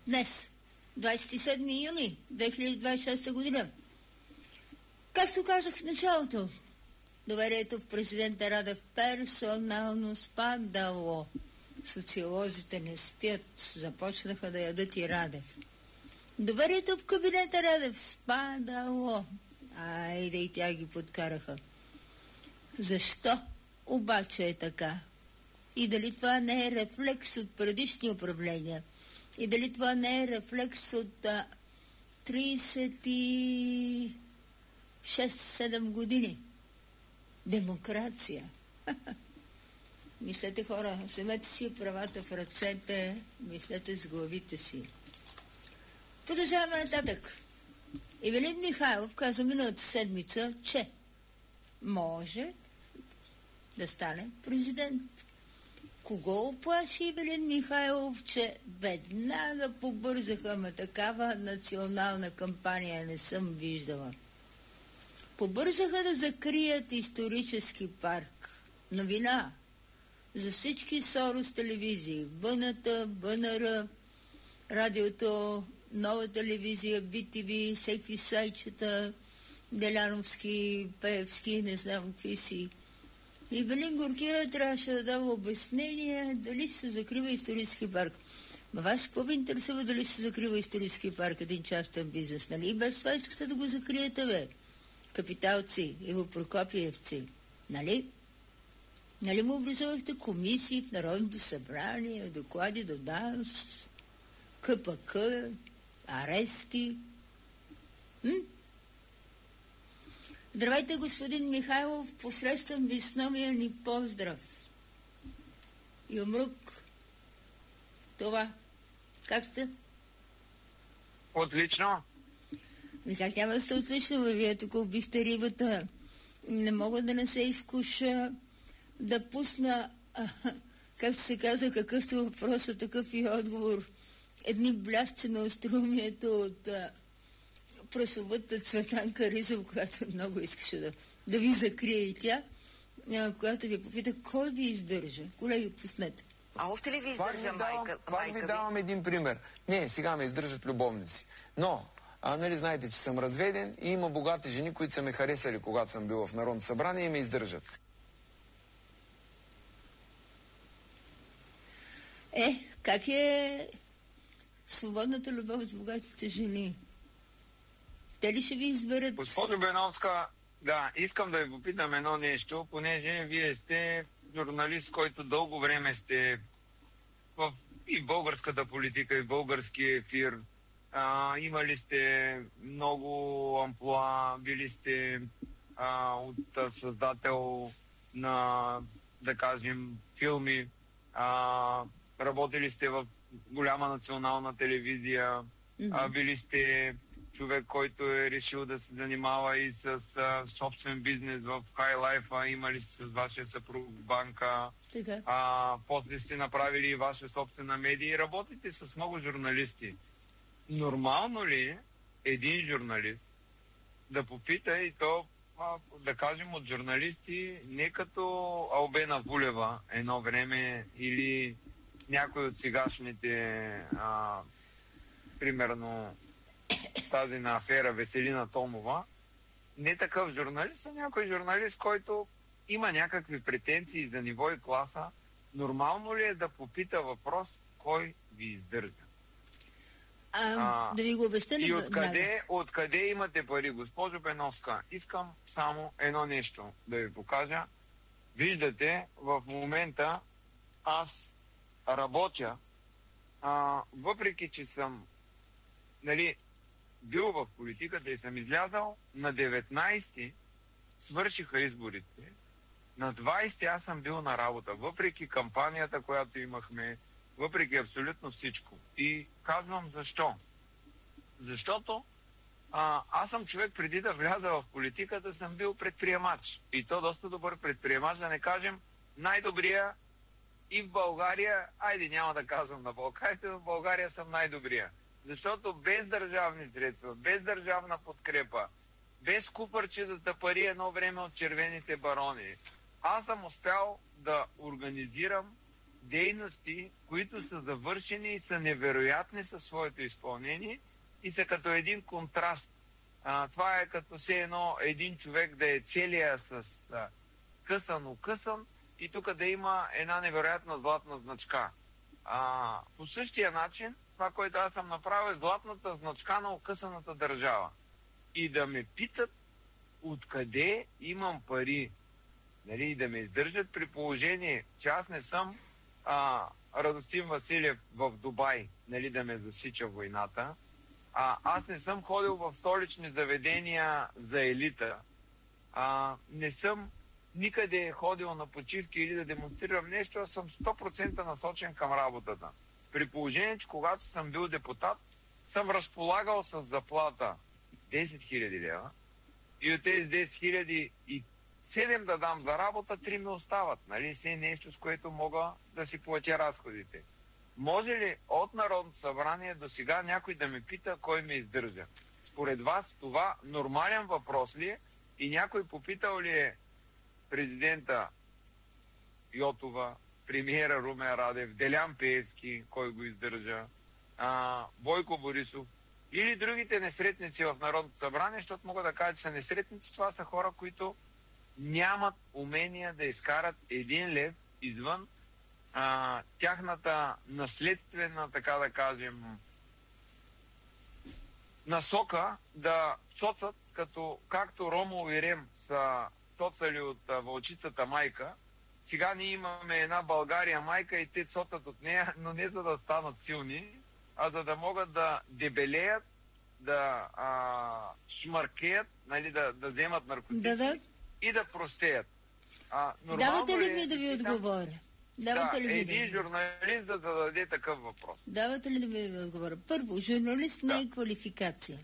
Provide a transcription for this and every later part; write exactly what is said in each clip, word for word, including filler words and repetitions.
Днес, двадесет и седми юни две хиляди двадесет и шеста година. Както казах в началото, доверието в президента Радев персонално спадало. Социолозите не спят, започнаха да ядат и Радев. Доверието в кабинета Радев спадало. Айде и тя ги подкараха. Защо обаче е така? И дали това не е рефлекс от предишни управления? И дали това не е рефлекс от а, тридесет и шест седем години? Демокрация. Мислете, хора, вземете си правата в ръцете, мислете с главите си. Продължаваме нататък. Ивелин Михайлов каза миналата седмица, че може да стане президент. Кого оплаши Ивелин Михайлов, че веднага побързаха, ама такава национална кампания не съм виждала. Побързаха да закрият исторически парк. Новина за всички Сорос телевизии, БНТ, БНР, радиото, Нова телевизия, Би Ти Ви, всеки сайчета, Деляновски, Пеевски, не знам какви си. И Велин Горкиев трябваше да дава обяснение дали се закрива исторически парк. Ма вас какво ви интересува дали се закрива исторически парк, един частен бизнес, нали? И без това искате да го закриете, бе. Капиталци, Иво Прокопиевци, нали? Нали му образувахте комисии в Народното събрание, доклади до ДАНС, КПК, арести? М? Здравейте, господин Михайлов, посрещам ви с новия ни поздрав. Юмрук. Това. Как сте? Отлично. Ви как няма да сте отлично, бе? Вие тук убихте рибата. Не мога да не се изкуша да пусна, а, както се казва, какъвто въпрос, а такъв и отговор. Едни блясъци на остроумието от а, прословутата Цветанка Ризов, която много искаше да, да ви закрие и тя, а, която ви попита, кой ви издържа? Колеги, пуснете. А още ли ви издържа майка, майка ви? Ви давам един пример. Не, сега ме издържат любовници. Но, а, нали знаете, че съм разведен и има богати жени, които са ме харесали, когато съм бил в Народното събрание и ме издържат. Е, как е свободната любов с богатите жени? Те ли ще ви изберат? Госпожо Беновска, да, искам да ви попитам едно нещо, понеже вие сте журналист, който дълго време сте в и в българската политика, и в българския ефир. А, имали сте много амплуа, били сте а, от създател на, да кажем, филми, а, работили сте в голяма национална телевизия, mm-hmm. а, били сте човек, който е решил да се занимава и с а, собствен бизнес в High Life, имали сте с вашия съпруг банка, Тега. а, после сте направили и ваша собствена медия и работите с много журналисти. Нормално ли е един журналист да попита, и то, а, да кажем, от журналисти, не като Албена Вулева едно време или някой от сегашните, а, примерно тази на афера Веселина Томова, не такъв журналист, а някой журналист, който има някакви претенции за ниво и класа. Нормално ли е да попита въпрос, кой ви издържа? А, а, да ви го обясня ли? И откъде, откъде имате пари? Госпожо Беновска, искам само едно нещо да ви покажа. Виждате, в момента аз работя, а, въпреки че съм, нали, бил в политиката и съм излязал, на деветнайсети свършиха изборите, на двайсети аз съм бил на работа, въпреки кампанията, която имахме, въпреки абсолютно всичко. И казвам защо. Защото а, аз съм човек, преди да вляза в политиката, съм бил предприемач. И то доста добър предприемач, да не кажем най-добрия и в България, айде няма да казвам на Балканите, в България съм най-добрия. Защото без държавни средства, без държавна подкрепа, без купърчетата пари едно време от червените барони, аз съм успял да организирам дейности, които са завършени и са невероятни със своето изпълнение и са като един контраст. А, това е като все едно един човек да е целия с а, късан, укъсан и тук да има една невероятна златна значка. А, по същия начин, това, което аз съм направил, е златната значка на укъсаната държава. И да ме питат откъде имам пари, нали, да ме издържат при положение, че аз не съм а, Радостин Василев в Дубай, нали, да ме засича войната. А, аз не съм ходил в столични заведения за елита. А, не съм никъде ходил на почивки или да демонстрирам нещо, а съм сто процента насочен към работата. При положение, че когато съм бил депутат, съм разполагал с заплата десет хиляди лева и от тези десет хиляди и седем да дам за работа, три ми остават. Нали? Все нещо, с което мога да си платя разходите. Може ли от Народното събрание до сега някой да ме пита кой ме издържа? Според вас това нормален въпрос ли е? И някой попитал ли е президента Йотова, премиера Румен Радев, Делян Пеевски, кой го издържа, а, Бойко Борисов или другите несретници в Народното събрание, защото мога да кажа, че са несретници, това са хора, които нямат умения да изкарат един лев извън а, тяхната наследствена, така да кажем, насока да цоцат, като както Ромо и Рем са цоцали от а, вълчицата майка. Сега ние имаме една България майка и те цоцат от нея, но не за да станат силни, а за да могат да дебелеят, да а, шмаркеят, нали, да, да вземат наркотици да, да. и да простеят. А, Давате ли ми е, да ви там, отговоря? Давате да, ли ми един да... журналист да зададе такъв въпрос. Давате ли ми да ви отговоря? Първо, журналист да. не е квалификация.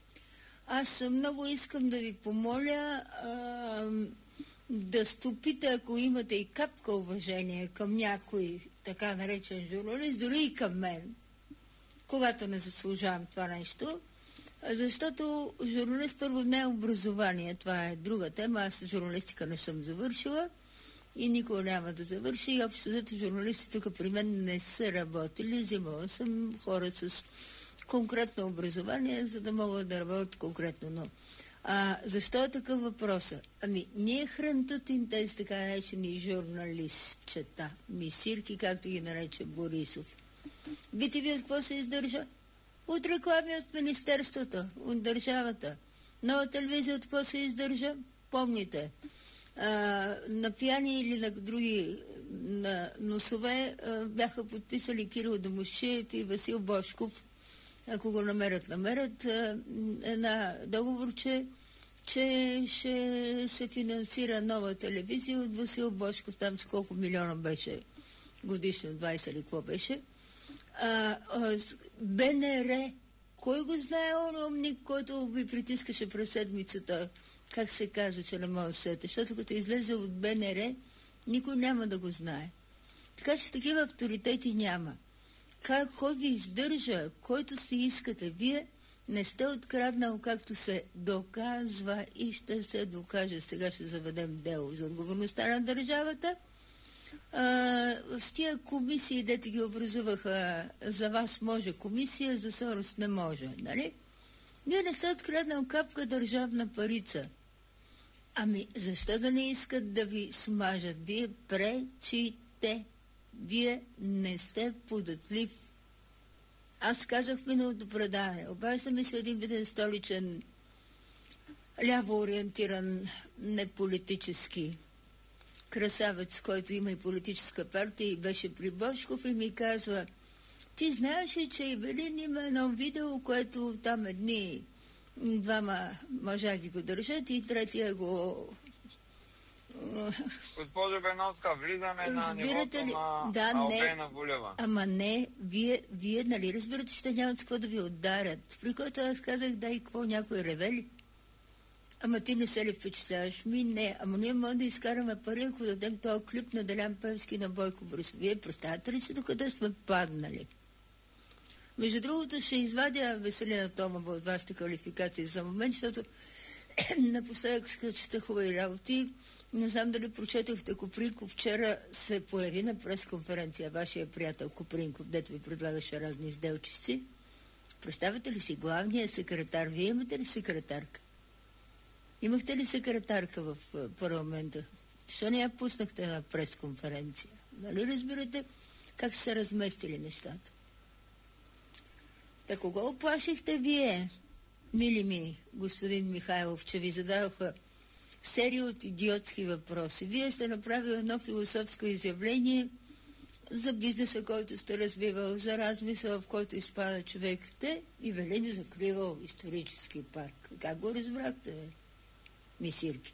Аз много искам да ви помоля а, да стопите, ако имате и капка уважение към някой така наречен журналист, дори и към мен, когато не заслужавам това нещо, защото журналист първо не е образование, това е друга тема, аз журналистика не съм завършила и никога няма да завърши и общо зато журналисти тук при мен не са работили, взимала съм хора с конкретно образование, за да могат да работят конкретно, но а, защо е такъв въпрос? Ами, ние хрантутим тези така наречени журналистчета, мисирки, както ги нарече Борисов. Бите ви от какво се издържа? От реклами от Министерството, от държавата. Нова телевизия от какво се издържа? Помните. А, на пияни или на други на носове а, бяха подписали Кирил Домушев и Васил Бошков, ако го намерят, намерят а, една договор, че, че ще се финансира нова телевизия от Васил Бошков, там с колко милиона беше годишно, двайсет или какво беше. А, а, БНР, кой го знае он умник, който ви притискаше през седмицата, как се казва, че не мога да сета, защото като излезе от БНР, никой няма да го знае. Така че такива авторитети няма. Как, кой ви издържа, който си искате? Вие не сте откраднал, както се доказва и ще се докаже. Сега ще заведем дело за отговорността на държавата. А, с тия комисии, дето ги образуваха, за вас може комисия, за Сорос не може, нали? Вие не сте откраднал капка държавна парица. Ами, защо да не искат да ви смажат? Вие пречите. Вие не сте податлив. Аз казах в миналото предаване. Обажда ми се един виден столичен, ляво ориентиран, неполитически красавец, който има и политическа партия и беше при Бошков и ми казва: ти знаеш ли, че Ивелин има едно видео, което там едни двама мъжа ги го държат и третия го... Госпожо Беновска, влизаме на нивото ли? на да, Албена Волева. Ама не, вие, вие нали разбирате, че нямат с какво да ви ударят. При който аз казах, да и какво, някой ревели. Ама ти не се ли впечатляваш? Ми не, ама ние можем да изкараме пари, ако дадем този клип на Делян Пеевски на Бойко Борисов. Вие представяте ли си докъде сме паднали? Между другото ще извадя Веселина Томова от вашата квалификация за момент, защото Напоследък чета хубави работи. Не знам дали прочетохте, Копринков вчера се появи на пресконференция. Вашия приятел Копринков, дето ви предлагаше разни изделчици. Представете ли си главния секретар? Вие имате ли секретарка? Имахте ли секретарка в парламента? Защо не я пуснахте на пресконференция? Нали разбирате как са разместили нещата? Та кого оплашихте вие, мили ми, господин Михайлов, че ви зададоха серия от идиотски въпроси? Вие сте направили едно философско изявление за бизнеса, който сте развивал, за размисъл, в който изпада човек. Те и Велин закривал исторически парк. Как го разбрахте, бе? Мисирки.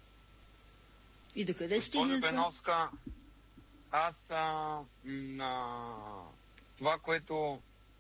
И докъде стигна това? Беновска, аз а, на това, което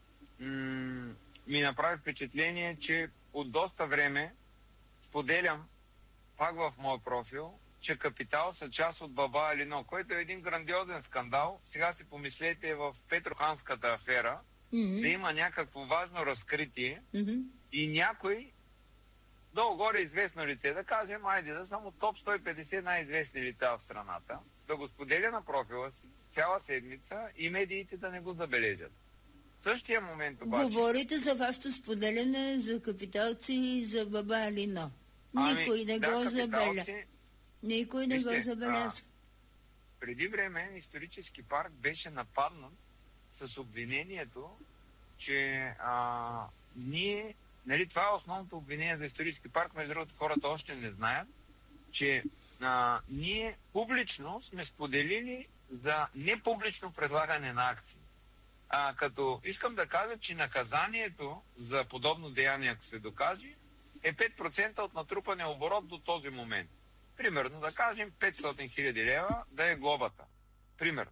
м- ми направи впечатление, че от доста време споделям пак в моя профил, че Капитал са част от Баба Алино, който е един грандиозен скандал. Сега си помислете в Петроханската афера, mm-hmm. да има някакво важно разкритие mm-hmm. и някой долу-горе известно лице, да кажем, айде да само топ сто и петдесет най-известни лица в страната, да го споделя на профила си цяла седмица и медиите да не го забележат. В същия момент обаче... Говорите за вашето споделяне за капиталци и за Баба Алино. Никой ами, не да, го забеля. Никой не Вижте, го забеляза. Преди време исторически парк беше нападнат с обвинението, че а, ние, нали, това е основното обвинение за исторически парк, между другото хората още не знаят, че а, ние публично сме споделили за непублично предлагане на акции. А, като искам да кажа, че наказанието за подобно деяние, ако се докаже, е пет процента от натрупания оборот до този момент. Примерно, да кажем, петстотин хиляди лева да е глобата. Примерно.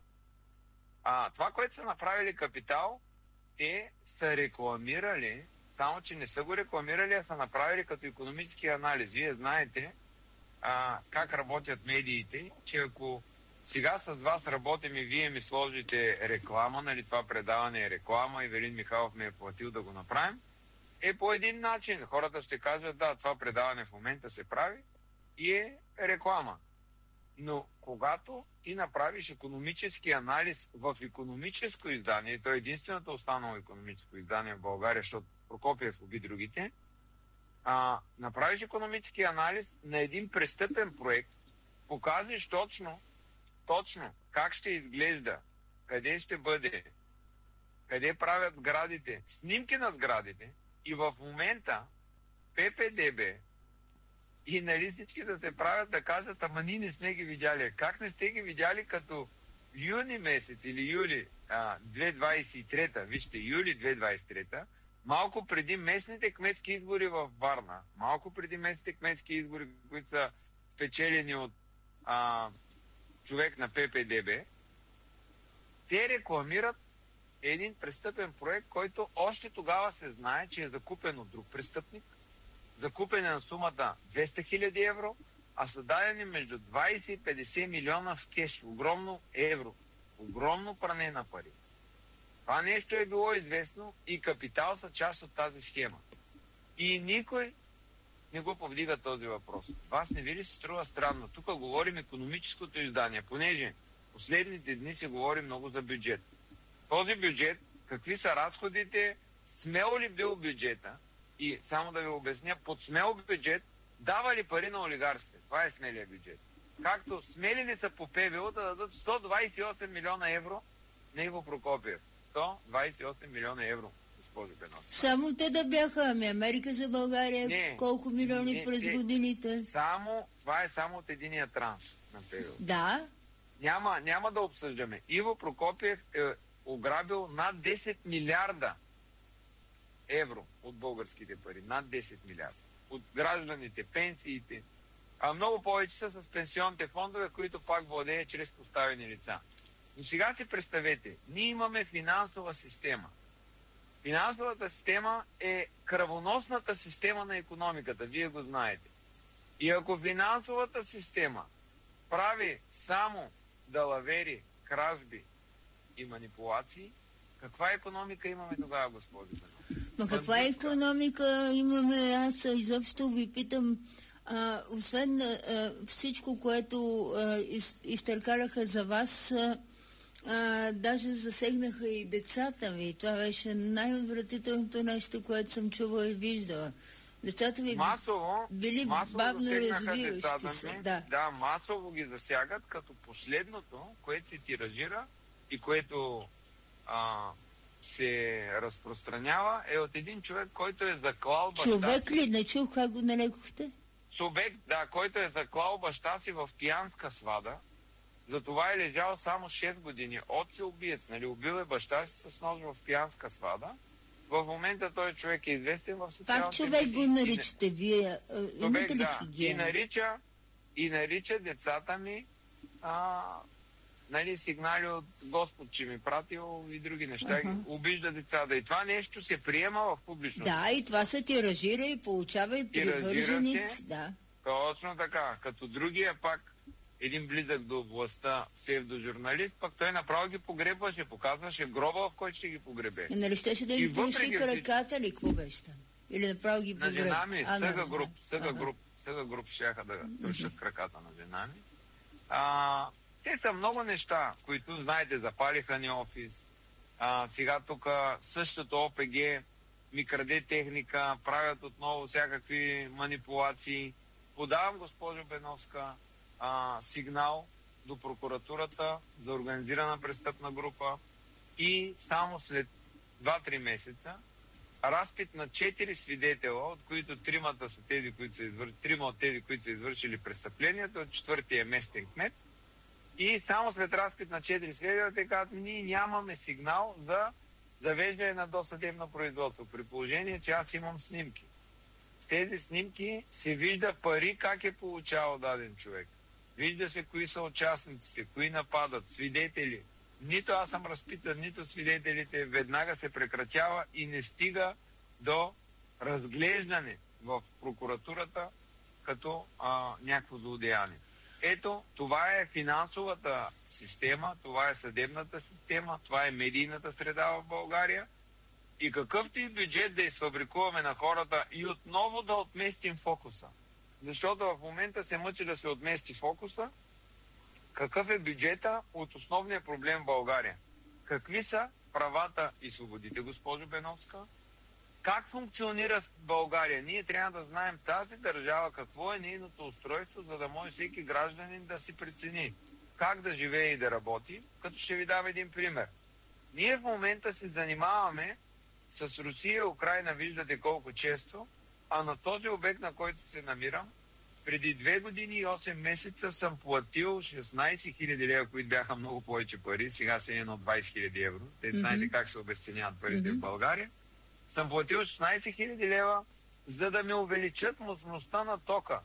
А това, което са направили Капитал, те са рекламирали, само че не са го рекламирали, а са направили като икономически анализ. Вие знаете а, как работят медиите, че ако сега с вас работим и вие ми сложите реклама, нали, това предаване е реклама и Велин Михайлов ми е платил да го направим, е по един начин. Хората ще кажат, да, това предаване в момента се прави и е реклама. Но когато ти направиш икономически анализ в икономическо издание, то е единственото останало икономическо издание в България, защото Прокопиев уби другите, а, направиш икономически анализ на един престъпен проект, показваш точно, точно как ще изглежда, къде ще бъде, къде правят сградите, снимки на сградите, и в момента ППДБ и нали всички да се правят да кажат, ама ние не сме ги видяли. Как не сте ги видяли, като юни месец или юли а, две хиляди двадесет и трета, вижте, юли две хиляди двадесет и трета, малко преди местните кметски избори в Варна, малко преди местните кметски избори, които са спечелени от а, човек на ППДБ, те рекламират един престъпен проект, който още тогава се знае, че е закупен от друг престъпник, закупен е на сумата двеста хиляди евро, а са дадени между двадесет и петдесет милиона в кеш. Огромно евро. Огромно пране на пари. Това нещо е било известно и Капитал са част от тази схема. И никой не го повдига този въпрос. Вас не ви ли се струва странно? Тук говорим икономическото издание, понеже последните дни се говори много за бюджет. Този бюджет, какви са разходите, смел ли бил бюджета? И само да ви обясня, под смел бюджет дава ли пари на олигарсите? Това е смелия бюджет. Както смели ли са по ПВО да дадат сто двадесет и осем милиона евро на Иво Прокопиев? сто двадесет и осем милиона евро, госпожо Беновска. Само те да бяха, ами Америка за България, не, колко милиони не, през годините? Само, това е само от единия транш на ПВО. Да. Няма, няма да обсъждаме. Иво Прокопиев е ограбил над десет милиарда евро от българските пари. Над десет милиарда. От гражданите, пенсиите. А много повече са с пенсионните фондове, които пак владеят чрез поставени лица. Но сега си представете, ние имаме финансова система. Финансовата система е кръвоносната система на икономиката. Вие го знаете. И ако финансовата система прави само далавери, кражби и манипулации, каква икономика имаме тогава, госпожо Бенов? Ма каква бандитска. икономика имаме? Аз изобщо ви питам, а, освен а, всичко, което а, из, изтъркаляха за вас, а, а, даже засегнаха и децата ви. Това беше най-отвратителното нещо, което съм чувала и виждала. Децата ви Масово, били масово бавно засегнаха развиващи децата се. ми. Да. да, масово ги засягат, като последното, което се тиражира и което а, се разпространява, е от един човек, който е заклал баща Човек си. ли? Не чух как го нарекохте? Субект, да, който е заклал баща си в пиянска свада. Затова е лежал само шест години. Отец е убиец, нали? Убил е баща си с нож в пиянска свада. В момента той човек е известен в социалните Как човек го наричате вие? Човек, Имате ли да. И хигиена? нарича, и нарича децата ми а, нали, сигнали от Господ, че ми пратил и други неща. Аха. Обижда децата. И това нещо се приема в публичност. Да, и това се тиражира и получава и Тиражира привърженици. се. Да. Точно така. Като другия пак, един близък до властта псевдожурналист, пък той направо ги погребваше, показваше гроба, в който ще ги погребе. И нали щеше да И им въпреки троши всичко- краката ли? Какво беше там? Или направо ги На погреб? жена ми, А, съга на- груп, съга Ага. груп, съга груп щяха да трошат краката на жена ми. А, те са много неща, които, знаете, запалиха ни офис. А, сега тук същото О П Г ми краде техника, правят отново всякакви манипулации. Подавам, госпожо Беновска, а, сигнал до прокуратурата за организирана престъпна група и само след два-три месеца разпит на четири свидетела, от които тримата са тези, които са извър... трима от тези, които са извършили престъплението, от четвъртия е местен кмет. И само след разпит на четири свидетела те казват, ние нямаме сигнал за завеждане на досъдебно производство, при положение, че аз имам снимки. В тези снимки се вижда пари как е получавал даден човек. Вижда се кои са участниците, кои нападат, свидетели. Нито аз съм разпитан, нито свидетелите, веднага се прекратява и не стига до разглеждане в прокуратурата като а, някакво злодеяние. Ето, това е финансовата система, това е съдебната система, това е медийната среда в България. И какъвто и бюджет да изфабрикуваме на хората и отново да отместим фокуса. Защото в момента се мъчи да се отмести фокуса. Какъв е бюджета от основния проблем в България? Какви са правата и свободите, госпожо Беновска? Как функционира България? Ние трябва да знаем тази държава, какво е нейното устройство, за да може всеки гражданин да си прецени как да живее и да работи. Като ще ви дам един пример. Ние в момента се занимаваме с Русия и Украйна, виждате колко често, а на този обект, на който се намирам, преди две години и осем месеца съм платил шестнайсет хиляди лева, които бяха много повече пари, сега са едно двайсет хиляди евро. Те mm-hmm. знаете как се обесценяват парите mm-hmm. в България. Съм платил шестнайсет хиляди лева, за да ми увеличат мощността на тока.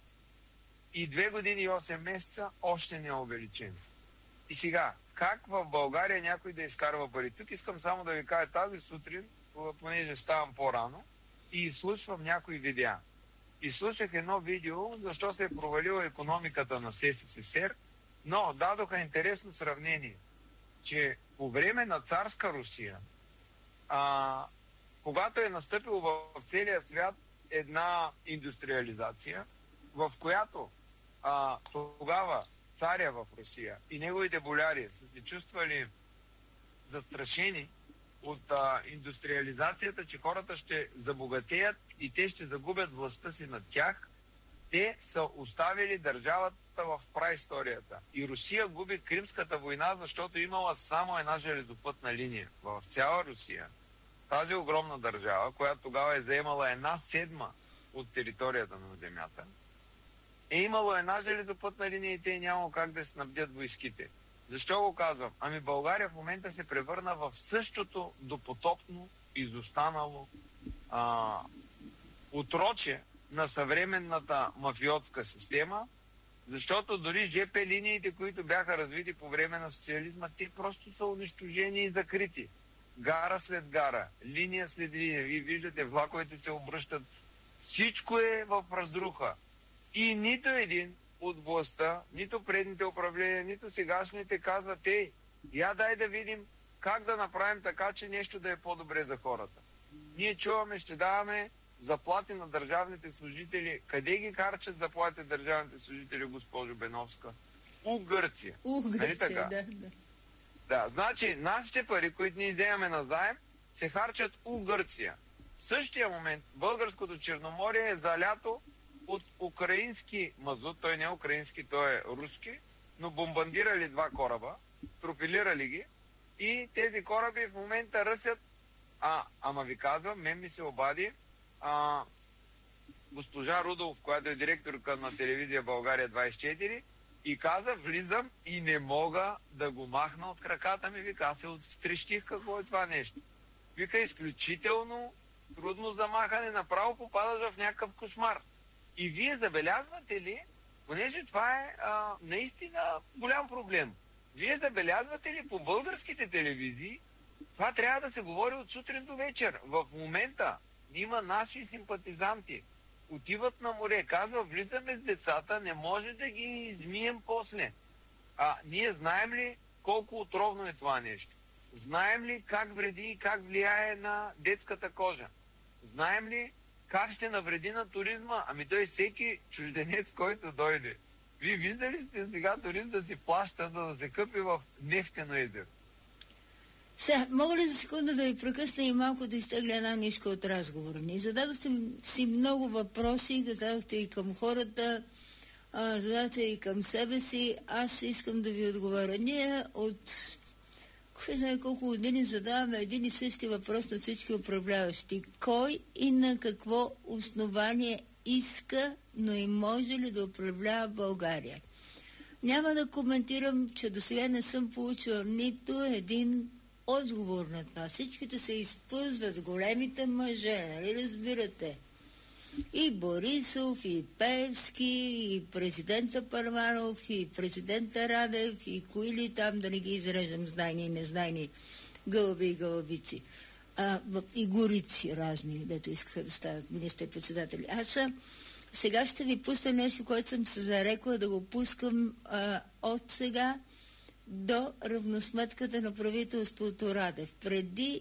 И две години и осем месеца още не е увеличен. И сега, как в България някой да изкарва пари? Тук искам само да ви кажа, тази сутрин, понеже ставам по-рано, и изслушвам някои видеа. И слушах едно видео, защо се е провалила икономиката на С С С Р, но дадоха интересно сравнение, че по време на царска Русия, а, когато е настъпило в целия свят една индустриализация, в която а, тогава царя в Русия и неговите боляри са се чувствали застрашени от а, индустриализацията, че хората ще забогатеят и те ще загубят властта си над тях, те са оставили държавата в праисторията. И Русия губи Кримската война, защото имала само една железопътна линия. В цяла Русия, тази огромна държава, която тогава е заемала една седма от територията на земята, е имало една железопътна линия и те нямало как да снабдят войските. Защо го казвам? Ами България в момента се превърна в същото допотопно, изостанало а, отроче на съвременната мафиотска система, защото дори Ж П линиите, които бяха развити по време на социализма, те просто са унищожени и закрити. Гара след гара, линия след линия. Вие виждате, влаковете се обръщат. Всичко е в разруха. И нито един от властта, нито предните управления, нито сегашните казват, ей, я дай да видим как да направим така, че нещо да е по-добре за хората. Ние чуваме, ще даваме заплати на държавните служители. Къде ги харчат заплати държавните служители, госпожо Беновска? У Гърция. У Гърция, нали така? да, да. Да, значи нашите пари, които ние вземаме назаем, се харчат у Гърция. В същия момент българското Черноморие е залято от украински мазут, той не е украински, той е руски, но бомбардирали два кораба, пропилирали ги и тези кораби в момента ръсят, а, ама ви казвам, мен ми се обади а, госпожа Рудолов, която е директорка на телевизия България двайсет и четири, и каза, влизам и не мога да го махна от краката ми. Вика, аз се оттрещих какво е това нещо. Вика, изключително трудно за махане, направо попадаш в някакъв кошмар. И вие забелязвате ли, понеже това е а, наистина голям проблем, вие забелязвате ли по българските телевизии, това трябва да се говори от сутрин до вечер. В момента има наши симпатизанти, отиват на море, казва, влизаме с децата, не може да ги измием после. А ние знаем ли колко отровно е това нещо? Знаем ли как вреди и как влияе на детската кожа? Знаем ли как ще навреди на туризма? Ами той всеки чужденец, който дойде. Вие виждали сте сега турист да си плаща, да се къпи в нефтено езеро? Сега, мога ли за секунда да ви прекъсна и малко да изтегля една нишка от разговора ни? Зададохте си много въпроси, зададохте и към хората, а, зададохте и към себе си. Аз искам да ви отговоря. Ние от кой знае колко години задаваме един и същи въпрос на всички управляващи. Кой и на какво основание иска, но и може ли да управлява България? Няма да коментирам, че до сега не съм получила нито един отговор на това. Всичките се изпъзват, големите мъже, нали разбирате? И Борисов, и Певски, и президента Първанов, и президента Радев, и кои ли там, да не ги изреждам, знайни и незнайни гълъби и гълъбици. А, и горици разни, дето искаха да стават министър-председатели. Аз сега ще ви пусна нещо, което съм се зарекла да го пускам а, от сега до равносметката на правителството Радев. Преди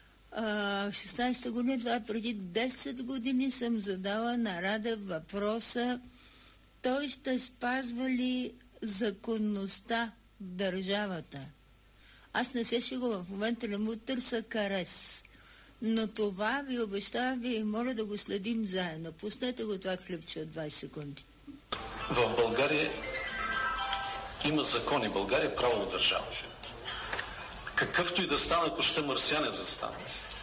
а, шестнайсета година, това преди десет години съм задала на Радев въпроса, той ще спазва ли законността в държавата? Аз не се шегувам, в момента не му търся карес. Но това ви обещавам, ви моля да го следим заедно. Пуснете го това клипче от двайсет секунди. В България има закони. България е правова държава. Какъвто и да стане, ако ще марсиане застане.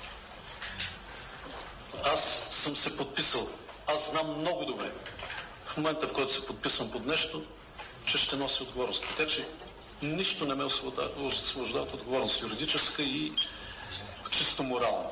Аз съм се подписал. Аз знам много добре в момента, в който се подписвам под нещо, че ще нося отговорност. Така че нищо не ме освобождава от отговорност юридическа и чисто морална.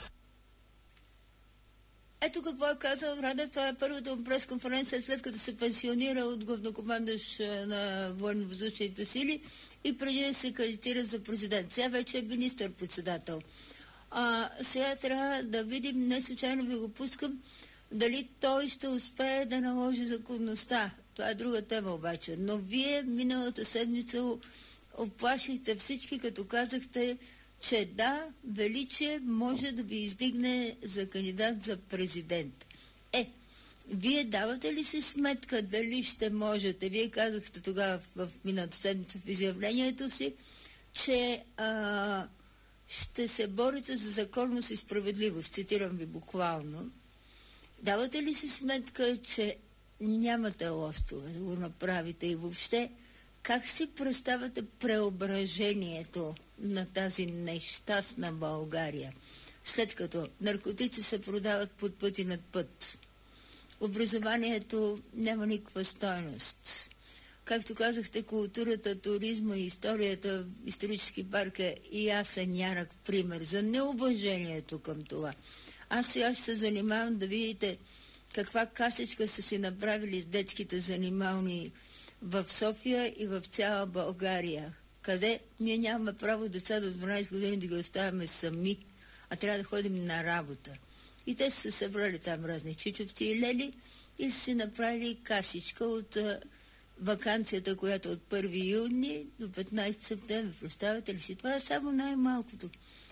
Ето какво е казал Радев. Това е първата му пресконференция, след като се пенсионира от главнокомандващ на военно-въздушните сили и преди да се кандидатира за президент. Сега вече е министър-председател. А, сега трябва да видим, не случайно ви го пускам, дали той ще успее да наложи законността. Това е друга тема обаче. Но вие миналата седмица оплашихте всички, като казахте, че да, Величие може да ви издигне за кандидат за президент. Е, вие давате ли си сметка дали ще можете? Вие казахте тогава в, в миналата седмица в изявлението си, че а, ще се борите за законност и справедливост. Цитирам ви буквално. Давате ли си сметка, че нямате лостове да го направите и въобще как си представяте преображението на тази нещастна България, след като наркотици се продават под път и над път? Образованието няма никаква стойност. Както казахте, културата, туризма и историята, исторически парк е и ясен ярък пример за неуважението към това. Аз сега ще се занимавам да видите каква касичка са си направили с детските занимални в София и в цяла България, къде ние нямаме право деца до дванайсет години да ги оставяме сами, а трябва да ходим на работа. И те са се събрали там разни чичовци и лели и са си направили касичка от а, ваканцията, която от първи юни до петнайсети септември. Представете ли си? Това е само най-малкото.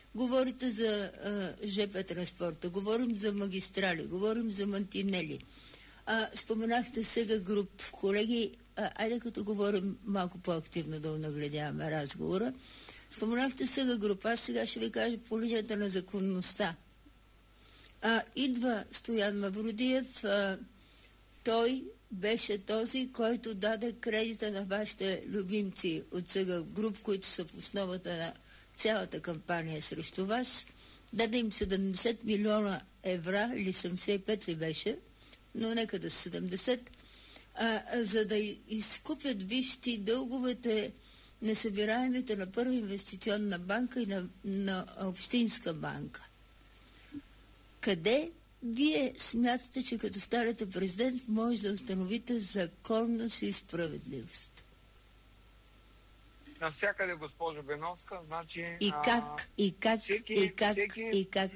Говорите за а, ЖП транспорта, говорим за магистрали, говорим за мантинели. А, споменахте сега груп. Колеги, а, айде като говорим малко по-активно да нагледяваме разговора. Споменахте сега груп. Аз сега ще ви кажа по линията на законността. А, идва Стоян Мавродиев. А, той беше този, който даде кредита на вашите любимци от сега груп, които са в основата на цялата кампания срещу вас. Даде им седемдесет милиона евра, или седемдесет и пет ли беше, но нека да са седемдесет, а, за да изкупят вижте дълговете несъбираемите на Първа инвестиционна банка и на, на Общинска банка. Къде вие смятате, че като станете президент може да установите законност и справедливост? Навсякъде, госпожо Беновска, значи... И как, и как, всеки, и как, всеки... и как...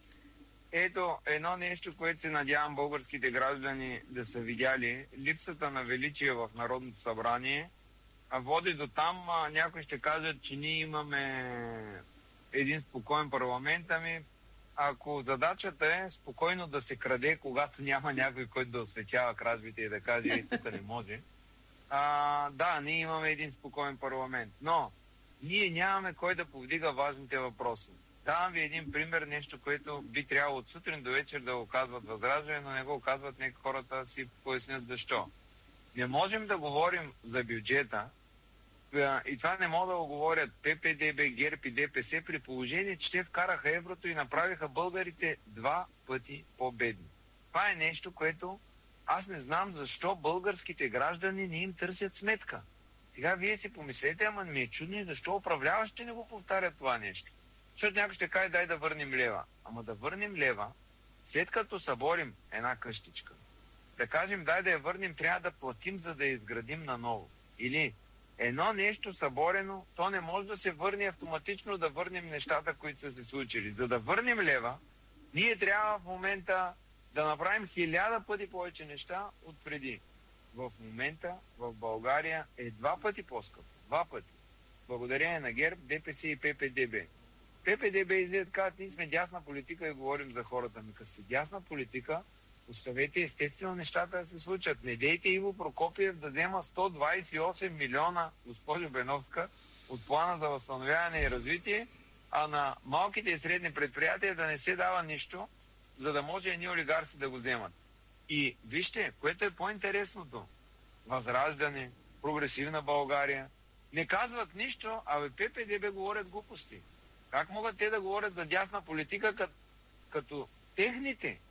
Ето, едно нещо, което се надявам българските граждани да са видяли, липсата на величие в Народното събрание, а води до там, а, някои ще кажат, че ние имаме един спокоен парламент, ами ако задачата е спокойно да се краде, когато няма някой, който да осветява кражбите и да каже, ей, тук не може, а, да, ние имаме един спокоен парламент, но ние нямаме кой да повдига важните въпроси. Давам ви един пример, нещо, което би трябвало от сутрин до вечер да го казват възраждане, но не го казват, нека хората си пояснят защо. Не можем да говорим за бюджета, и това не могат да го говорят П П Д Б, ГЕРБ и Д П С, при положение, че те вкараха еврото и направиха българите два пъти по-бедни. Това е нещо, което аз не знам защо българските граждани не им търсят сметка. Сега вие си помислете, ама ми е чудно и защо управляващите не го повтарят това нещо. Защото някой ще каже, дай да върнем лева. Ама да върнем лева, след като съборим една къщичка, да кажем, дай да я върнем, трябва да платим, за да я изградим наново. Или едно нещо съборено, то не може да се върне автоматично, да върнем нещата, които са се случили. За да върнем лева, ние трябва в момента да направим хиляда пъти повече неща от преди. В момента в България е два пъти по-скъпо. Два пъти. Благодарение на ГЕРБ, Д П С и П П Д Б. П П Д Б излизат, казват, ние сме дясна политика и говорим за хората. Ми като си дясна политика, оставете естествено нещата да се случат. Не дейте Иво Прокопиев да взема сто двадесет и осем милиона, госпожо Беновска, от плана за възстановяване и развитие, а на малките и средни предприятия да не се дава нищо, за да може едни олигарси да го вземат. И вижте, което е по-интересното. Възраждане, прогресивна България, не казват нищо, а в П П Д Б говорят глупости. Как могат те да говорят за дясна политика, като, като техните,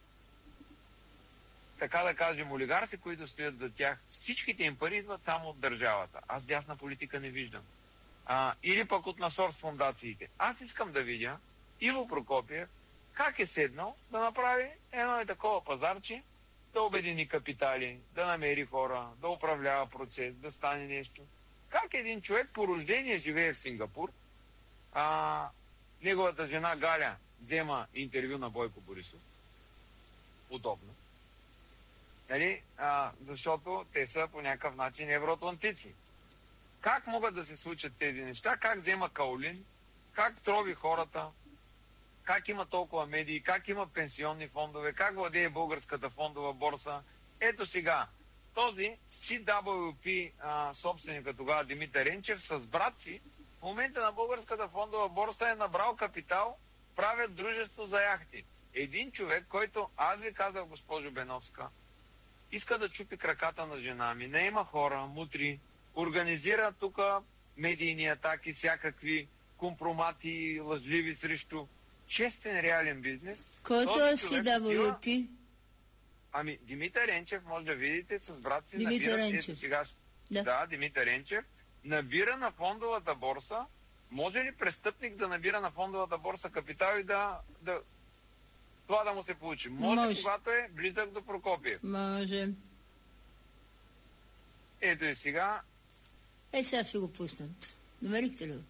така да кажем, олигарси, които стоят за тях, всичките им пари идват само от държавата. Аз дясна политика не виждам. А, или пък от насор с фондациите. Аз искам да видя Иво Прокопиев как е седнал да направи едно и такова пазарче, да обедини капитали, да намери хора, да управлява процес, да стане нещо. Как един човек по рождение живее в Сингапур, а, неговата жена Галя взема интервю на Бойко Борисов. Удобно. Нали? А, защото те са по някакъв начин евроатлантици. Как могат да се случат тези неща? Как взема Каолин? Как трови хората? Как има толкова медии? Как има пенсионни фондове? Как владее българската фондова борса? Ето сега, този Си Дабъл Ю Пи а, собственика тогава Димитър Енчев с брат си в момента на българската фондова борса е набрал капитал, правят дружество за яхти. Един човек, който, аз ви казах, госпожо Беновска, иска да чупи краката на жена ми, не има хора, мутри, организира тук медийни атаки, всякакви компромати, лъжливи срещу честен реален бизнес. Който е Си Дабъл Ю Пи? Ами, Димитър Енчев, може да видите, с брат си Димитър набира... Енчев. Ето сега... Да. да, Димитър Енчев набира на фондовата борса. Може ли престъпник да набира на фондовата борса капитал и да, да това да му се получи? Може, може, когато е близък до Прокопиев. Може. Ето и сега. Е, сега ще го пуснат. Намерихте ли го?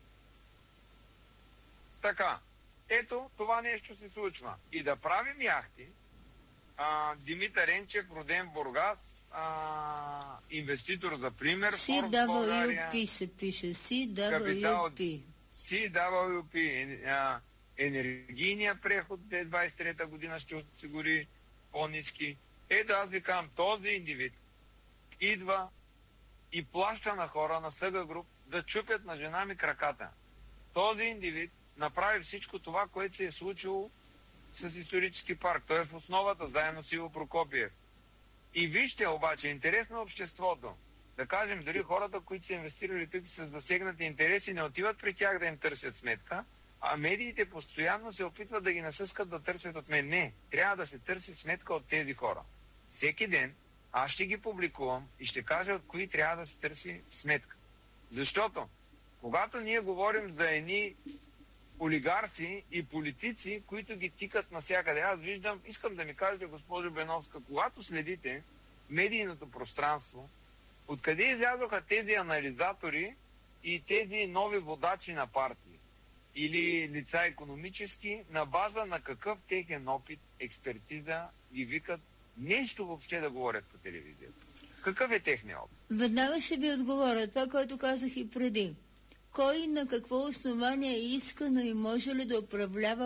Така. Ето, това нещо се случва. И да правим яхти, а, Димитър Енчев, роден в Бургас, а, инвеститор за пример, Си Дабъл Ю Пи се пише. Си Дабъл Ю Пи. Си Дабъл Ю Пи. енергийния преход след двайсет и трета година ще осигури по-ниски. Ето аз ви казвам, този индивид идва и плаща на хора, на Съга Груп, да чупят на жена ми краката. Този индивид направи всичко това, което се е случило с исторически парк. Той е в основата, заедно с Иво Прокопиев. И вижте обаче, интересно обществото. Да кажем, дори хората, които са инвестирали тук и са засегнати интереси, не отиват при тях да им търсят сметка, а медиите постоянно се опитват да ги насъскат да търсят от мен. Не, трябва да се търси сметка от тези хора. Всеки ден аз ще ги публикувам и ще кажа от кои трябва да се търси сметка. Защото, когато ние говорим за едни олигарси и политици, които ги тикат навсякъде, аз виждам, искам да ми кажете, госпожо Беновска, когато следите медийното пространство, откъде излязоха тези анализатори и тези нови водачи на партии или лица икономически, на база на какъв техен опит, експертиза ги викат нещо въобще да говорят по телевизията? Какъв е техният опит? Веднага ще ви отговоря това, което казах и преди. Кой на какво основание е искано и може ли да управлява